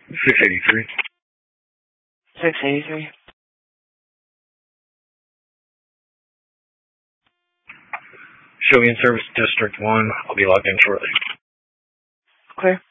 683. 683. Showing in service District 1. I'll be logged in shortly. Clear.